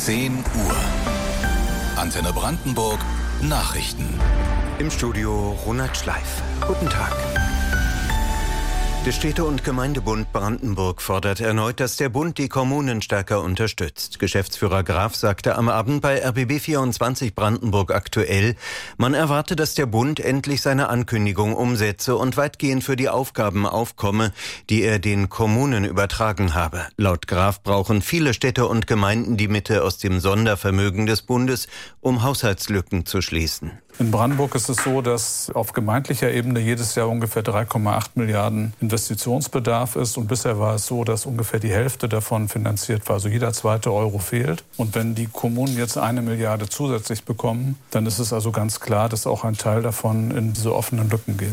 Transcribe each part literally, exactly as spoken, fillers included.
zehn Uhr. Antenne Brandenburg Nachrichten. Im Studio Ronald Schleif. Guten Tag. Der Städte- und Gemeindebund Brandenburg fordert erneut, dass der Bund die Kommunen stärker unterstützt. Geschäftsführer Graf sagte am Abend bei R B B vierundzwanzig Brandenburg aktuell, man erwarte, dass der Bund endlich seine Ankündigung umsetze und weitgehend für die Aufgaben aufkomme, die er den Kommunen übertragen habe. Laut Graf brauchen viele Städte und Gemeinden die Mittel aus dem Sondervermögen des Bundes, um Haushaltslücken zu schließen. In Brandenburg ist es so, dass auf gemeindlicher Ebene jedes Jahr ungefähr drei Komma acht Milliarden Investitionsbedarf ist. Und bisher war es so, dass ungefähr die Hälfte davon finanziert war. Also jeder zweite Euro fehlt. Und wenn die Kommunen jetzt eine Milliarde zusätzlich bekommen, dann ist es also ganz klar, dass auch ein Teil davon in diese offenen Lücken geht.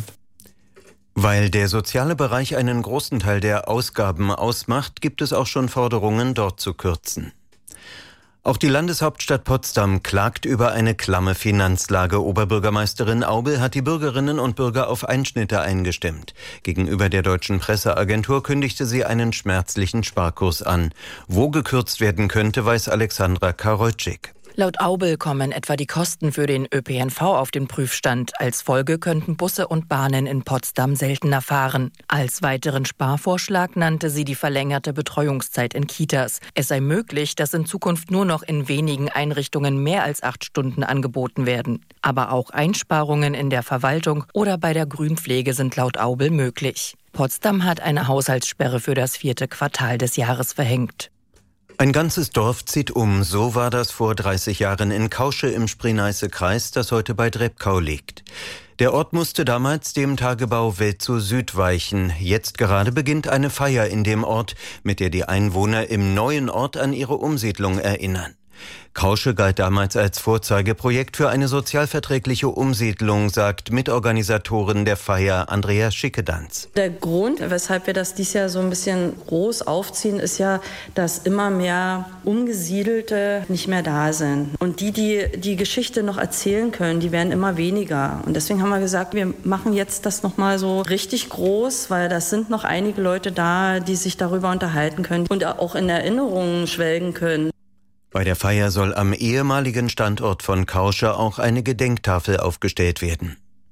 Weil der soziale Bereich einen großen Teil der Ausgaben ausmacht, gibt es auch schon Forderungen, dort zu kürzen. Auch die Landeshauptstadt Potsdam klagt über eine klamme Finanzlage. Oberbürgermeisterin Aubel hat die Bürgerinnen und Bürger auf Einschnitte eingestimmt. Gegenüber der Deutschen Presseagentur kündigte sie einen schmerzlichen Sparkurs an. Wo gekürzt werden könnte, weiß Alexandra Karolczyk. Laut Aubel kommen etwa die Kosten für den Ö P N V auf den Prüfstand. Als Folge könnten Busse und Bahnen in Potsdam seltener fahren. Als weiteren Sparvorschlag nannte sie die verlängerte Betreuungszeit in Kitas. Es sei möglich, dass in Zukunft nur noch in wenigen Einrichtungen mehr als acht Stunden angeboten werden. Aber auch Einsparungen in der Verwaltung oder bei der Grünpflege sind laut Aubel möglich. Potsdam hat eine Haushaltssperre für das vierte Quartal des Jahres verhängt. Ein ganzes Dorf zieht um, so war das vor dreißig Jahren in Kausche im Spree-Neiße-Kreis, das heute bei Drebkau liegt. Der Ort musste damals dem Tagebau Welt zu Süd weichen. Jetzt gerade beginnt eine Feier in dem Ort, mit der die Einwohner im neuen Ort an ihre Umsiedlung erinnern. Kausche galt damals als Vorzeigeprojekt für eine sozialverträgliche Umsiedlung, sagt Mitorganisatorin der Feier Andrea Schickedanz. Der Grund, weshalb wir das dieses Jahr so ein bisschen groß aufziehen, ist ja, dass immer mehr Umgesiedelte nicht mehr da sind. Und die, die die Geschichte noch erzählen können, die werden immer weniger. Und deswegen haben wir gesagt, wir machen jetzt das nochmal so richtig groß, weil das sind noch einige Leute da, die sich darüber unterhalten können und auch in Erinnerungen schwelgen können. Bei der Feier soll am ehemaligen Standort von Kausche auch eine Gedenktafel aufgestellt werden.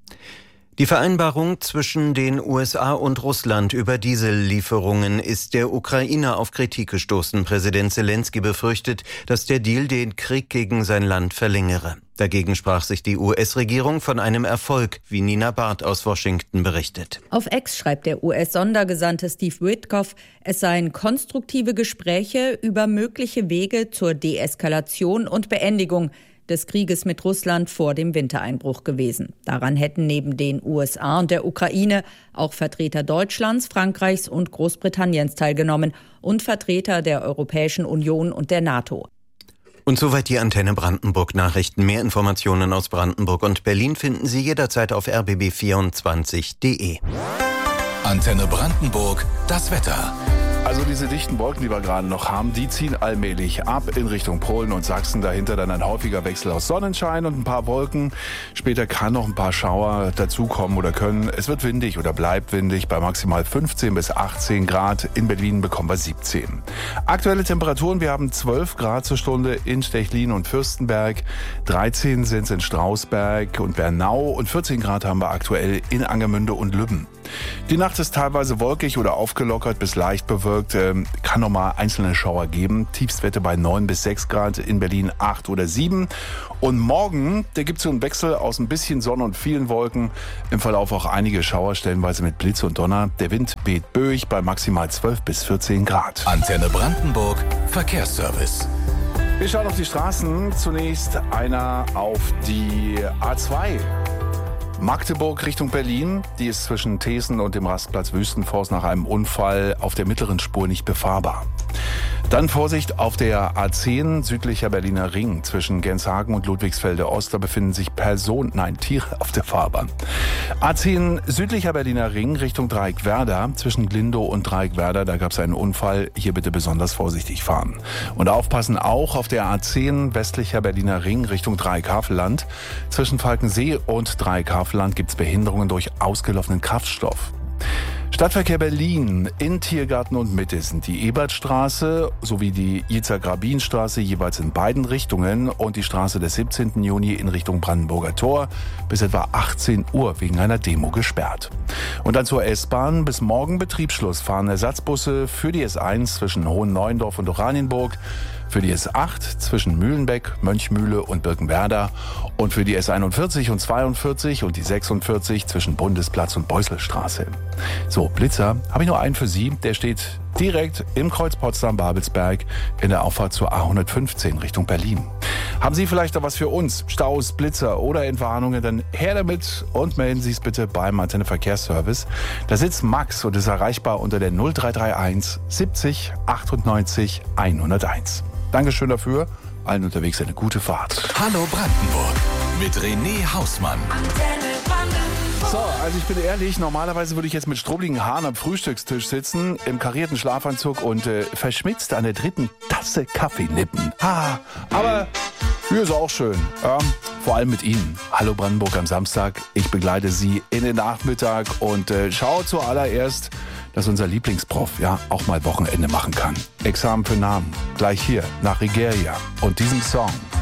Die Vereinbarung zwischen den U S A und Russland über Diesellieferungen ist der Ukraine auf Kritik gestoßen. Präsident Selenskyj befürchtet, dass der Deal den Krieg gegen sein Land verlängere. Dagegen sprach sich die U S-Regierung von einem Erfolg, wie Nina Barth aus Washington berichtet. Auf X schreibt der U S-Sondergesandte Steve Witkoff, es seien konstruktive Gespräche über mögliche Wege zur Deeskalation und Beendigung des Krieges mit Russland vor dem Wintereinbruch gewesen. Daran hätten neben den U S A und der Ukraine auch Vertreter Deutschlands, Frankreichs und Großbritanniens teilgenommen und Vertreter der Europäischen Union und der NATO. Und soweit die Antenne Brandenburg Nachrichten. Mehr Informationen aus Brandenburg und Berlin finden Sie jederzeit auf r b b vierundzwanzig punkt d e. Antenne Brandenburg, das Wetter. Also diese dichten Wolken, die wir gerade noch haben, die ziehen allmählich ab in Richtung Polen und Sachsen. Dahinter dann ein häufiger Wechsel aus Sonnenschein und ein paar Wolken. Später kann noch ein paar Schauer dazukommen oder können. Es wird windig oder bleibt windig bei maximal fünfzehn bis achtzehn Grad. In Berlin bekommen wir siebzehn. Aktuelle Temperaturen, wir haben zwölf Grad zur Stunde in Stechlin und Fürstenberg. dreizehn sind es in Strausberg und Bernau und vierzehn Grad haben wir aktuell in Angermünde und Lübben. Die Nacht ist teilweise wolkig oder aufgelockert bis leicht bewölkt. Ähm, kann noch mal einzelne Schauer geben. Tiefstwerte bei neun bis sechs Grad, in Berlin acht oder sieben. Und morgen, da gibt es so einen Wechsel aus ein bisschen Sonne und vielen Wolken. Im Verlauf auch einige Schauer, stellenweise mit Blitz und Donner. Der Wind weht böig bei maximal zwölf bis vierzehn Grad. Antenne Brandenburg, Verkehrsservice. Wir schauen auf die Straßen. Zunächst einer auf die A zwei. Magdeburg Richtung Berlin, die ist zwischen Thesen und dem Rastplatz Wüstenforst nach einem Unfall auf der mittleren Spur nicht befahrbar. Dann Vorsicht auf der A zehn, südlicher Berliner Ring, zwischen Genshagen und Ludwigsfelde Ost, da befinden sich Personen, nein, Tiere auf der Fahrbahn. A zehn, südlicher Berliner Ring, Richtung Dreieckwerder, zwischen Glindow und Dreieckwerder, da gab es einen Unfall, hier bitte besonders vorsichtig fahren. Und aufpassen auch auf der A zehn, westlicher Berliner Ring, Richtung Dreieckhavelland, zwischen Falkensee und Dreieckhavelland gibt es Behinderungen durch ausgelaufenen Kraftstoff. Stadtverkehr Berlin in Tiergarten und Mitte sind die Ebertstraße sowie die Yitzhak-Rabin-Straße jeweils in beiden Richtungen und die Straße des siebzehnten Juni in Richtung Brandenburger Tor bis etwa achtzehn Uhr wegen einer Demo gesperrt. Und dann zur S-Bahn. Bis morgen Betriebsschluss fahren Ersatzbusse für die S eins zwischen Hohen-Neuendorf und Oranienburg, für die S acht zwischen Mühlenbeck, Mönchmühle und Birkenwerder und für die S einundvierzig und zweiundvierzig und die sechsundvierzig zwischen Bundesplatz und Beusselstraße. So, Blitzer, habe ich nur einen für Sie. Der steht direkt im Kreuz Potsdam-Babelsberg in der Auffahrt zur A hundertfünfzehn Richtung Berlin. Haben Sie vielleicht noch was für uns? Staus, Blitzer oder Entwarnungen? Dann her damit und melden Sie es bitte beim Antenne Verkehrsservice. Da sitzt Max und ist erreichbar unter der null drei drei eins siebzig achtundneunzig hunderteins. Dankeschön dafür. Allen unterwegs eine gute Fahrt. Hallo Brandenburg mit René Hausmann. So, also ich bin ehrlich, normalerweise würde ich jetzt mit strubbligen Haaren am Frühstückstisch sitzen, im karierten Schlafanzug und äh, verschmitzt an der dritten Tasse Kaffee nippen. Ha, aber hier ist auch schön, ja, vor allem mit Ihnen. Hallo Brandenburg am Samstag, ich begleite Sie in den Nachmittag und äh, schaue zuallererst, dass unser Lieblingsprof ja auch mal Wochenende machen kann. Examen für Namen, gleich hier nach Rigeria und diesem Song.